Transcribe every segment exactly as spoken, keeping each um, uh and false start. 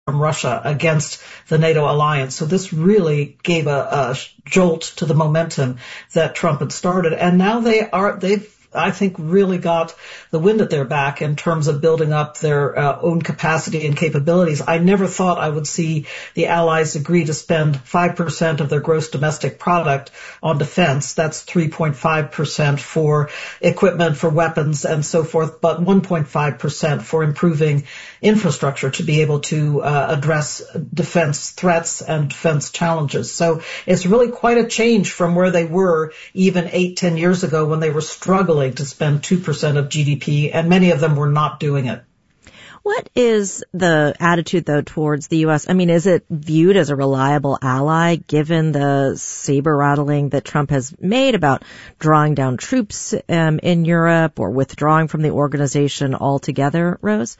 from Russia against the NATO alliance. So this really gave a, a jolt to the momentum that Trump had started. And now they are, they've, I think, really got the wind at their back in terms of building up their uh, own capacity and capabilities. I never thought I would see the allies agree to spend five percent of their gross domestic product on defense. That's three point five percent for equipment, for weapons, and so forth, but one point five percent for improving infrastructure to be able to uh, address defense threats and defense challenges. So it's really quite a change from where they were even eight, ten years ago when they were struggling to spend two percent of G D P, and many of them were not doing it. What is the attitude, though, towards the U S? I mean, is it viewed as a reliable ally, given the saber-rattling that Trump has made about drawing down troops um, in Europe or withdrawing from the organization altogether, Rose?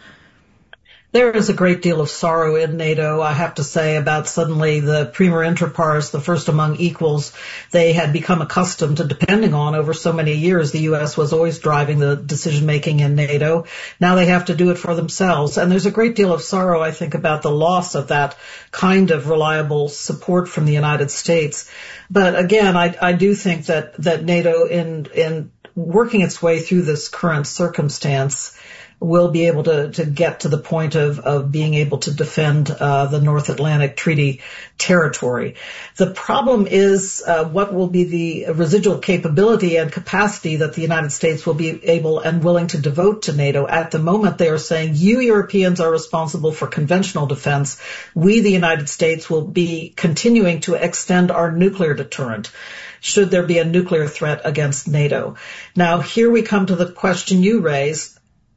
There is a great deal of sorrow in NATO, I have to say, about suddenly the Premier Inter Pares, the first among equals, they had become accustomed to depending on over so many years. The U S was always driving the decision-making in NATO. Now they have to do it for themselves. And there's a great deal of sorrow, I think, about the loss of that kind of reliable support from the United States. But again, I, I do think that, that NATO, in, in working its way through this current circumstance, will be able to, to get to the point of, of being able to defend uh, the North Atlantic Treaty territory. The problem is uh, what will be the residual capability and capacity that the United States will be able and willing to devote to NATO. At the moment, they are saying, you Europeans are responsible for conventional defense. We, the United States, will be continuing to extend our nuclear deterrent should there be a nuclear threat against NATO. Now, here we come to the question you raise.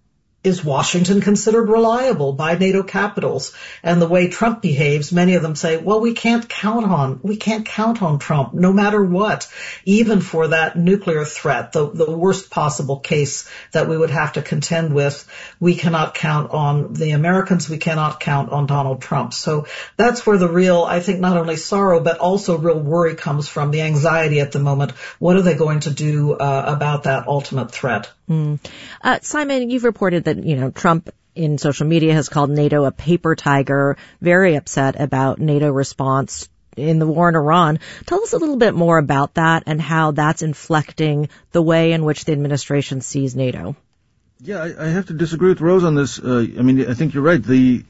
Is Washington considered reliable by NATO capitals? And the way Trump behaves, many of them say, well, we can't count on, we can't count on Trump no matter what, even for that nuclear threat, the, the worst possible case that we would have to contend with. We cannot count on the Americans. We cannot count on Donald Trump. So that's where the real, I think, not only sorrow, but also real worry comes from, the anxiety at the moment. What are they going to do uh, about that ultimate threat? Mm. Uh, Simon, you've reported that, you know, Trump in social media has called NATO a paper tiger, very upset about NATO response in the war in Iran. Tell us a little bit more about that and how that's inflecting the way in which the administration sees NATO. Yeah, I, I have to disagree with Rose on this. Uh, I mean, I think you're right. The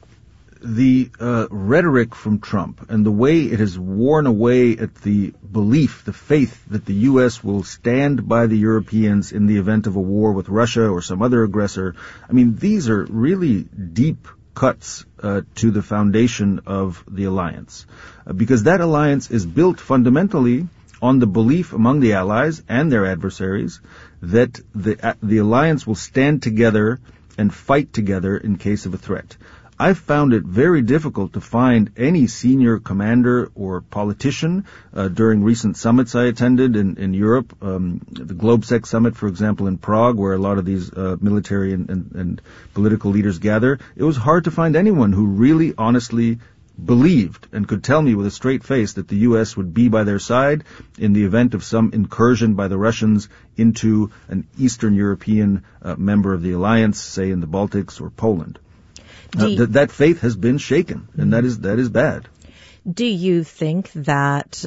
the uh, rhetoric from Trump and the way it has worn away at the belief, the faith that the U S will stand by the Europeans in the event of a war with Russia or some other aggressor. I mean, these are really deep cuts uh, to the foundation of the alliance, uh, because that alliance is built fundamentally on the belief among the allies and their adversaries that the uh, the alliance will stand together and fight together in case of a threat. I've found it very difficult to find any senior commander or politician uh, during recent summits I attended in, in Europe, um, the GlobeSec summit, for example, in Prague, where a lot of these uh, military and, and, and political leaders gather. It was hard to find anyone who really honestly believed and could tell me with a straight face that the U S would be by their side in the event of some incursion by the Russians into an Eastern European uh, member of the alliance, say in the Baltics or Poland. Uh, th- that faith has been shaken, and that is that is bad. Do you think that,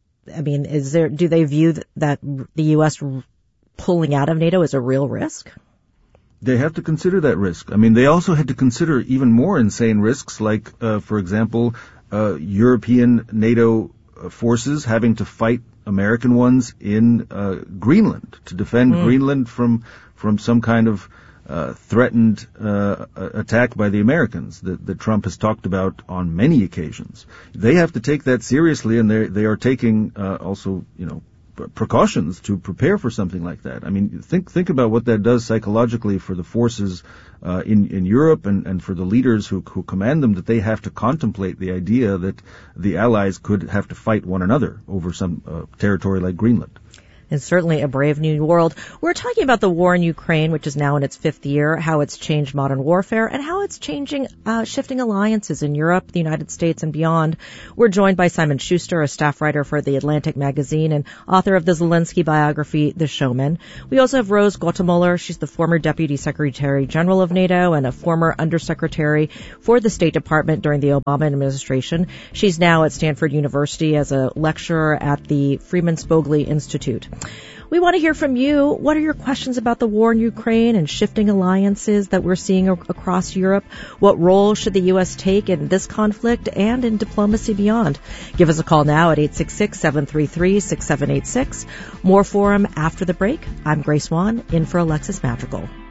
I mean, is there, do they view th- that the U S pulling out of NATO is a real risk? They have to consider that risk. I mean, they also had to consider even more insane risks, like, uh, for example, uh, European NATO forces having to fight American ones in uh, Greenland to defend mm. Greenland from from some kind of Uh, threatened uh, attack by the Americans that, that Trump has talked about on many occasions. They have to take that seriously, and they they are taking uh, also, you know, precautions to prepare for something like that. I mean, think think about what that does psychologically for the forces uh, in in Europe and and for the leaders who who command them, that they have to contemplate the idea that the allies could have to fight one another over some uh, territory like Greenland. It's certainly a brave new world. We're talking about the war in Ukraine, which is now in its fifth year, how it's changed modern warfare, and how it's changing, uh, shifting alliances in Europe, the United States, and beyond. We're joined by Simon Schuster, a staff writer for The Atlantic magazine and author of the Zelensky biography, The Showman. We also have Rose Gottemoeller. She's the former Deputy Secretary General of NATO and a former Undersecretary for the State Department during the Obama administration. She's now at Stanford University as a lecturer at the Freeman Spogli Institute. We want to hear from you. What are your questions about the war in Ukraine and shifting alliances that we're seeing across Europe? What role should the U S take in this conflict and in diplomacy beyond? Give us a call now at eight six six, seven three three, six seven eight six. More Forum after the break. I'm Grace Wan, in for Alexis Madrigal.